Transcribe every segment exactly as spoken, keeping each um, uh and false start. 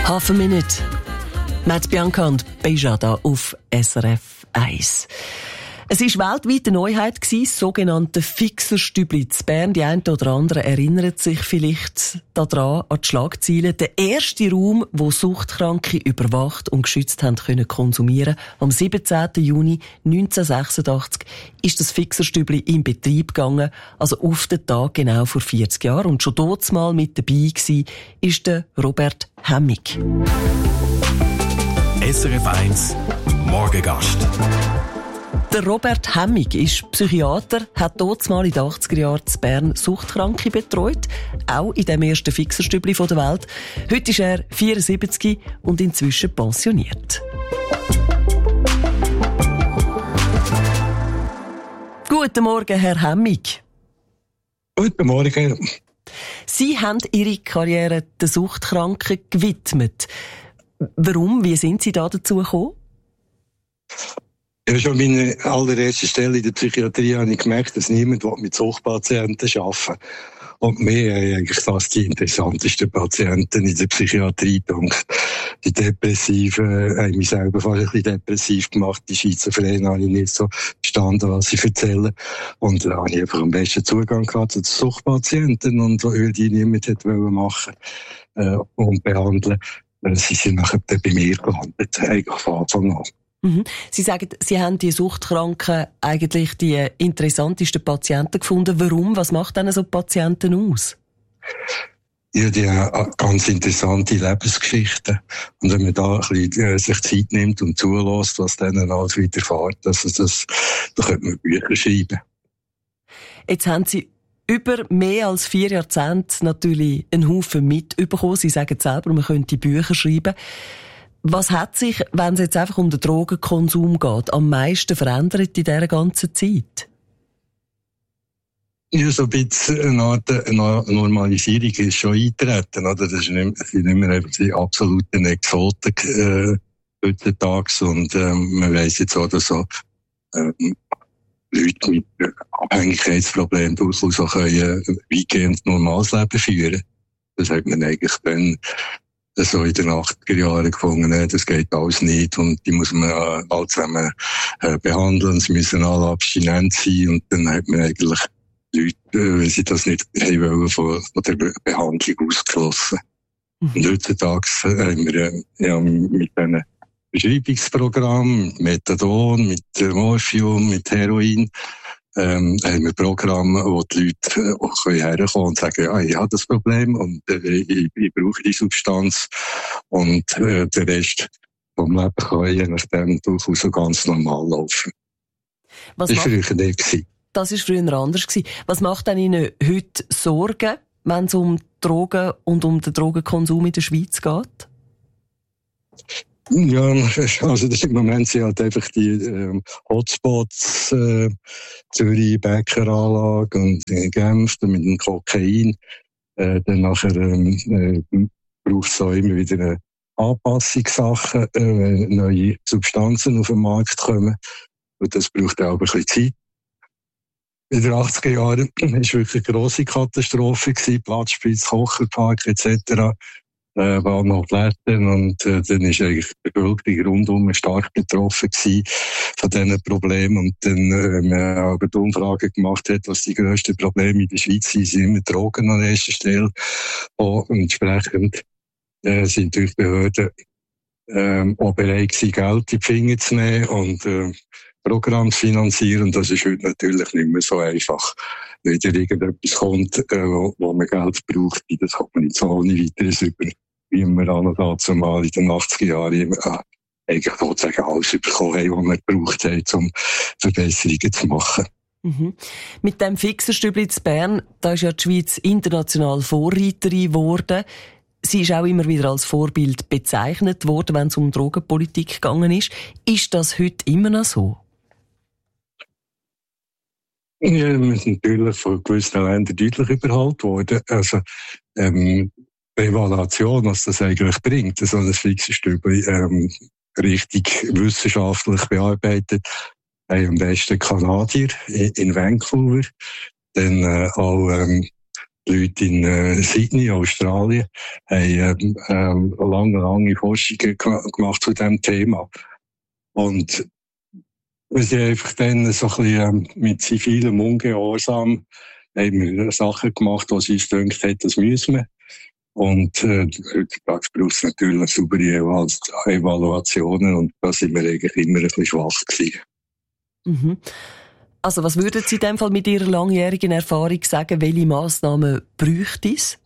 Half a Minute. Matt Bianca und Bejada auf S R F eins. Es war weltweit eine Neuheit, das sogenannte Fixerstübli zu Bern. Die einen oder anderen erinnern sich vielleicht daran, an die Schlagzeilen. Der erste Raum, wo Suchtkranke überwacht und geschützt haben können konsumieren. Am siebenzehnten Juni neunzehnhundertsechsundachtzig ist das Fixerstübli in Betrieb gegangen, also auf den Tag genau vor vierzig Jahren. Und schon dort mal mit dabei war, ist der Robert Hemmig. S R F eins Morgengast. Der Robert Hemmig ist Psychiater, hat dort mal in den achtziger Jahren in Bern Suchtkranke betreut, auch in dem ersten Fixerstübli der Welt. Heute ist er vierundsiebzig und inzwischen pensioniert. Guten Morgen, Herr Hemmig. Guten Morgen. Sie haben Ihre Karriere den Suchtkranken gewidmet. Warum? Wie sind Sie da dazu gekommen? Ja, schon meine allererste Stelle in der Psychiatrie habe ich gemerkt, dass niemand mit Suchtpatienten arbeiten will. Und mir haben eigentlich das die interessantesten Patienten in der Psychiatrie gedacht. Die Depressiven haben mich selber fast ein bisschen depressiv gemacht. Die Schizophrenen habe ich nicht so verstanden, was sie erzählen. Und da habe ich einfach am besten Zugang gehabt zu den Suchtpatienten. Und weil die niemand hätte machen äh, und behandeln, äh, sie sind nachher bei mir gelandet, eigentlich von Anfang an. Sie sagen, Sie haben die Suchtkranken eigentlich die interessantesten Patienten gefunden. Warum? Was macht denn so Patienten aus? Ja, die haben ganz interessante Lebensgeschichten. Und wenn man da ein bisschen äh, sich Zeit nimmt und zulässt, was denen alles widerfährt, also das, da könnte man Bücher schreiben. Jetzt haben Sie über mehr als vier Jahrzehnte natürlich einen Haufen mitbekommen. Sie sagen selber, man könnte Bücher schreiben. Was hat sich, wenn es jetzt einfach um den Drogenkonsum geht, am meisten verändert in dieser ganzen Zeit? Ja, so ein bisschen eine Art eine Normalisierung ist schon eingetreten, oder? Das ist nicht, das sind nicht mehr die absoluten Exoten, äh, heutzutage. Und, ähm, man weiss jetzt auch, dass so, ähm, Leute mit Abhängigkeitsproblemen durchaus auch können, äh, weitgehend normales Leben führen. Das hat man eigentlich dann so in den achtziger Jahren gefunden, das geht alles nicht und die muss man äh, alle zusammen äh, behandeln, sie müssen alle abstinent sein und dann hat man eigentlich Leute, äh, wenn sie das nicht haben wollen, von, von der Behandlung ausgeschlossen. Mhm. Und heutzutage äh, haben wir äh, ja, mit diesen Beschreibungsprogrammen, mit Methadon, mit Morphium, mit Heroin, Ähm, haben wir Programme, wo die Leute auch herkommen können und sagen, ja, ich habe das Problem und äh, ich, ich brauche die Substanz und äh, der Rest vom Leben kann je nachdem durchaus so ganz normal laufen. Was das war macht, früher nicht gewesen. Das war früher anders gewesen. Was macht denn Ihnen heute Sorgen, wenn es um Drogen und um den Drogenkonsum in der Schweiz geht? Ja, also im Moment sind halt einfach die ähm, Hotspots, äh, Zürich, Bäckeranlage und in Genf mit dem Kokain. Äh, dann nachher ähm, äh, braucht es auch immer wieder eine Anpassungssachen, äh, wenn neue Substanzen auf den Markt kommen. Und das braucht auch ein bisschen Zeit. In den achtziger Jahren war wirklich eine grosse Katastrophe gewesen, Platzspitz, Kocherpark et cetera Äh, waren noch Plätten und äh, dann ist eigentlich die Bevölkerung rundum stark betroffen gewesen von diesen Problemen und dann, äh, wenn man auch die Umfrage gemacht hat, was die grössten Probleme in der Schweiz sind, sind immer Drogen an erster Stelle und entsprechend äh, sind natürlich Behörden äh, auch bereit gewesen, Geld in die Finger zu nehmen und äh, Programme zu finanzieren und das ist heute natürlich nicht mehr so einfach. Wenn da irgendetwas kommt, äh, wo, wo man Geld braucht, das kommt man nicht so ohne weiteres über, wie wir an dazu mal in den achtziger Jahren äh, eigentlich sozusagen alles bekommen haben, was wir gebraucht haben, um Verbesserungen zu machen. Mhm. Mit dem Fixerstübli in Bern, da ist ja die Schweiz international Vorreiterin geworden. Sie ist auch immer wieder als Vorbild bezeichnet worden, wenn es um Drogenpolitik gegangen ist. Ist das heute immer noch so? Ja, wir sind natürlich von gewissen Ländern deutlich überholt worden. Also, ähm, die Evaluation, was das eigentlich bringt, so ein Fixerstübli, ähm, richtig wissenschaftlich bearbeitet, haben am besten Kanadier in Vancouver, dann äh, auch ähm, die Leute in äh, Sydney, Australien, haben äh, äh, lange, lange Forschungen gemacht zu diesem Thema. Und wir sind einfach dann so ein bisschen äh, mit zivilem Ungehorsam haben wir Sachen gemacht, die sie uns gedacht hat, das müssen wir. Und äh, heutzutage braucht es natürlich saubere Evaluationen und da sind wir eigentlich immer ein bisschen schwach gewesen. Mhm. Also was würden Sie in dem Fall mit Ihrer langjährigen Erfahrung sagen, welche Massnahmen bräuchte es?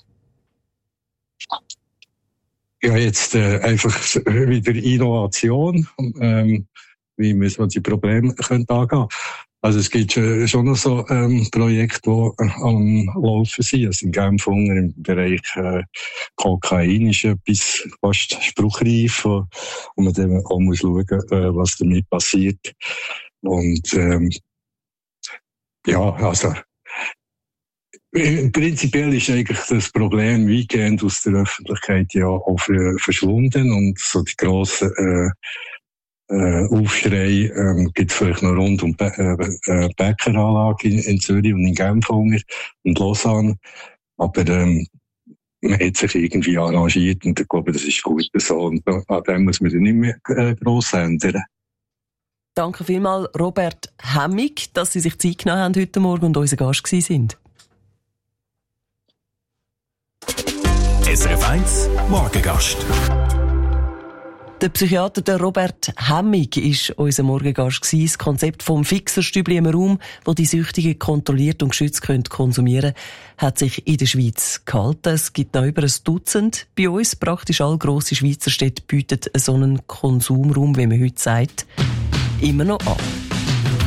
Ja, jetzt äh, einfach wieder Innovation, ähm, wie müssen wir die Probleme können angehen. Also es gibt schon noch so ähm, Projekte, die äh, am Laufen sind. Also in Genf im Bereich äh, Kokain ist etwas fast spruchreif, wo man dann auch muss schauen, äh, was damit passiert. Und ähm, ja, also prinzipiell ist eigentlich das Problem weitgehend aus der Öffentlichkeit ja auch verschwunden und so die grossen äh, Äh, Aufschrei ähm, gibt es vielleicht noch rund um die äh, Bäckeranlage in, in Zürich und in Genf und Lausanne. Aber ähm, man hat sich irgendwie arrangiert und ich glaube, das ist gut so. Und an dem muss man dann nicht mehr äh, gross ändern. Danke vielmals, Robert Hemmig, dass Sie sich Zeit genommen haben heute Morgen und unser Gast gewesen sind. S R F eins Morgengast. Der Psychiater der Robert Hemmig war unser Morgengast. Das Konzept vom Fixerstübli im Raum, wo die Süchtigen kontrolliert und geschützt konsumieren können, hat sich in der Schweiz gehalten. Es gibt noch über ein Dutzend bei uns. Praktisch alle grosse Schweizer Städte bieten so einen Konsumraum, wie man heute sagt, immer noch an.